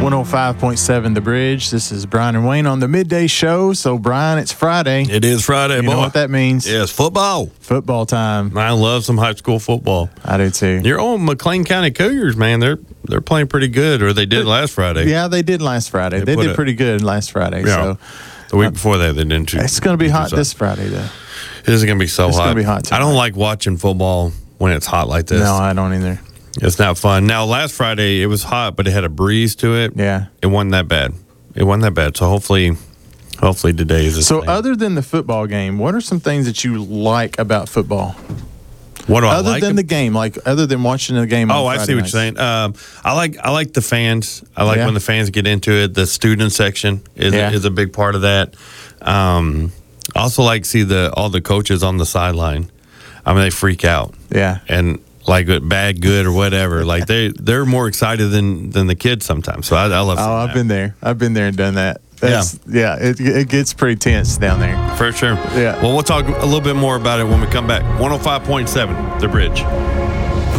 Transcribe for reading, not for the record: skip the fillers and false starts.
105.7 The Bridge. This is Brian and Wayne on the midday show. So, Brian, it's Friday. It is Friday, You boy. know what that means? Yes, football. Football time. I love some high school football. I do too. Your old McLean County Cougars, man, they're playing pretty good, or they did last Friday. Yeah, they did last Friday. They did pretty good last Friday. Yeah. So The week before that, they didn't. it's going to be hot this Friday, though. It is going to be so It's hot. gonna be hot I don't tonight. like watching football when it's hot like this. No, I don't either. It's not fun. Now, last Friday, it was hot, but it had a breeze to it. Yeah. It wasn't that bad. So hopefully today is the So, same. other than the football game, what are some things that you like about football? What do I Other like? than the game, like other than watching the game. Oh, on I Friday see what nights. you're saying. I like the fans. I like Yeah. when the fans get into it. The student section is a big part of that. I also like to see all the coaches on the sideline. I mean, they freak out. Yeah. And like bad, good, or whatever. Like they're more excited than the kids sometimes. So I love. Oh, I've been there. I've been there and done that. It gets pretty tense down there. For sure. Yeah. Well, we'll talk a little bit more about it when we come back. 105.7, The Bridge.